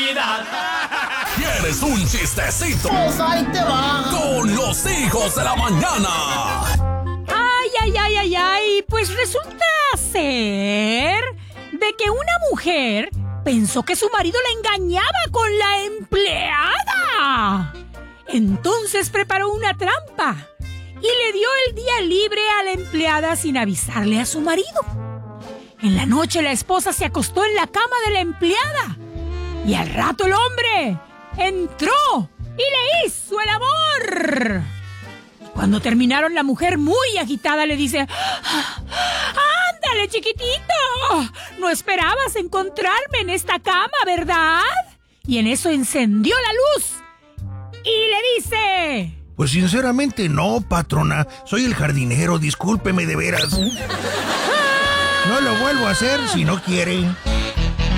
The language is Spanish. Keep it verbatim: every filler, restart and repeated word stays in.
Navidad. ¿Quieres un chistecito? Pues ahí te va. Con los hijos de la mañana. Ay, ay, ay, ay, ay. Pues resulta ser de que una mujer pensó que su marido la engañaba con la empleada. Entonces preparó una trampa y le dio el día libre a la empleada sin avisarle a su marido. En la noche la esposa se acostó en la cama de la empleada y al rato el hombre entró y le hizo el amor. Cuando terminaron, la mujer, muy agitada, le dice: ¡ándale, chiquitito! No esperabas encontrarme en esta cama, ¿verdad? Y en eso encendió la luz y le dice: Pues sinceramente no, patrona. Soy el jardinero, discúlpeme de veras. No lo vuelvo a hacer si no quiere.